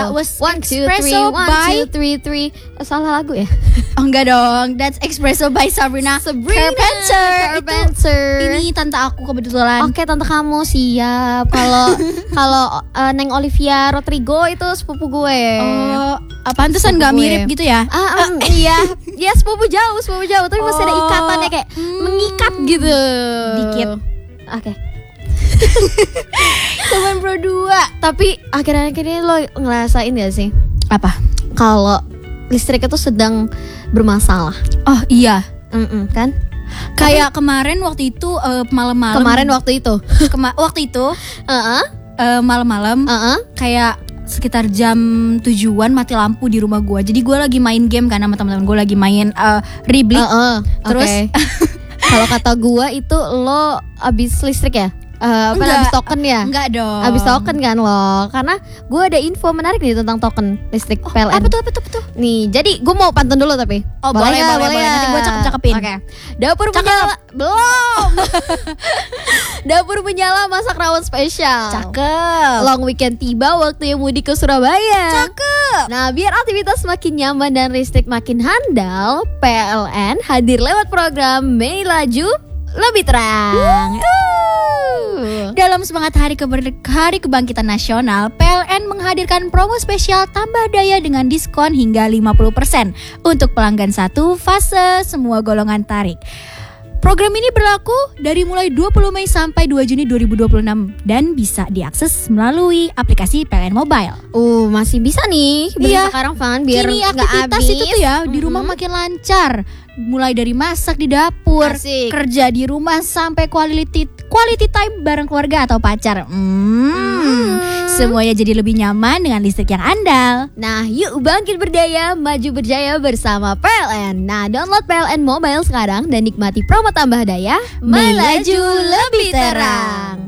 That was Espresso by 1, 2, 3 salah lagu ya? Oh enggak dong, that's Espresso by Sabrina Carpenter. Ini tante aku kebetulan. Oke, tante kamu siap. Kalau Neng Olivia Rodrigo itu sepupu gue. Oh, pantesan nggak mirip gitu ya? Iya, ya sepupu jauh, tapi masih ada ikatannya kayak mengikat gitu. Dikit. Oke. Teman Pro 2. Tapi akhir-akhir ini lo ngerasain gak sih? Apa? Kalau listrik itu sedang bermasalah. Oh iya. Kan? Kayak kemarin waktu itu malam-malam. Waktu itu malam-malam. Kayak sekitar jam 7-an mati lampu di rumah gue. Jadi gue lagi main game kan sama teman-teman gue, lagi main Riblik. Terus kalau kata gue itu lo abis listrik ya? Abis token ya? Enggak dong. Abis token kan lo. Karena gue ada info menarik nih tentang token listrik PLN. Apa tuh? Nih, jadi gue mau pantun dulu tapi. Boleh. Nanti gue cakep-cakepin. Oke. Dapur menyala. Belum. Dapur menyala masak rawon spesial. Cakep. Long weekend tiba, waktunya mudik ke Surabaya. Cakep. Nah, biar aktivitas makin nyaman dan listrik makin handal, PLN hadir lewat program Mei Laju Lebih Terang. Dalam semangat Hari Kebangkitan Nasional, PLN menghadirkan promo spesial tambah daya dengan diskon hingga 50% untuk pelanggan 1 fase semua golongan tarif. Program ini berlaku dari mulai 20 Mei sampai 2 Juni 2026 dan bisa diakses melalui aplikasi PLN Mobile. Masih bisa nih. Iya. Sekarang Fan biar kini nggak aktivitas habis itu tuh ya di rumah makin lancar. Mulai dari masak di dapur, Asik. kerja di rumah sampai quality time bareng keluarga atau pacar. Semuanya jadi lebih nyaman dengan listrik yang andal. Nah, yuk bangkit berdaya, maju berjaya bersama PLN. Nah, download PLN Mobile sekarang dan nikmati promo tambah daya. Melaju lebih terang.